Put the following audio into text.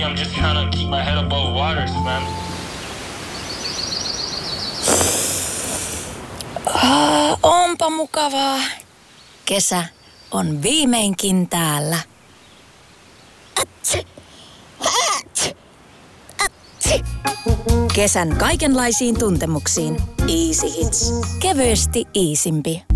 I'm just trying to keep my head above waters, man. Onpa mukavaa. Kesä on viimeinkin täällä. Kesän kaikenlaisiin tuntemuksiin. Easy Hits. Kevyesti iisimpi.